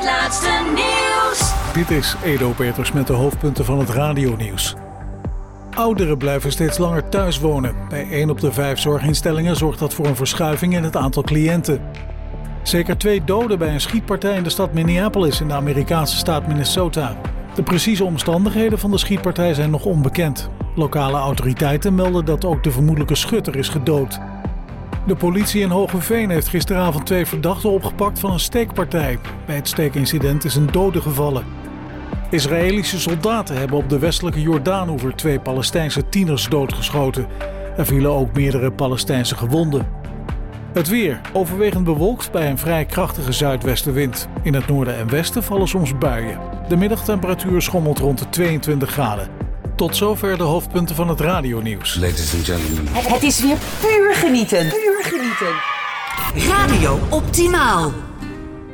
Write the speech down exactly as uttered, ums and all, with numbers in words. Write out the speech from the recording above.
Laatste nieuws. Dit is Edo Peters met de hoofdpunten van het radionieuws. Ouderen blijven steeds langer thuis wonen. Bij één op de vijf zorginstellingen zorgt dat voor een verschuiving in het aantal cliënten. Zeker twee doden bij een schietpartij in de stad Minneapolis in de Amerikaanse staat Minnesota. De precieze omstandigheden van de schietpartij zijn nog onbekend. Lokale autoriteiten melden dat ook de vermoedelijke schutter is gedood. De politie in Hoogeveen heeft gisteravond twee verdachten opgepakt van een steekpartij. Bij het steekincident is een dode gevallen. Israëlische soldaten hebben op de westelijke Jordaanoever twee Palestijnse tieners doodgeschoten. Er vielen ook meerdere Palestijnse gewonden. Het weer, overwegend bewolkt bij een vrij krachtige zuidwestenwind. In het noorden en westen vallen soms buien. De middagtemperatuur schommelt rond de tweeëntwintig graden. Tot zover de hoofdpunten van het radionieuws. Ladies and gentlemen. Het is weer puur genieten. Puur genieten. Radio Optimaal.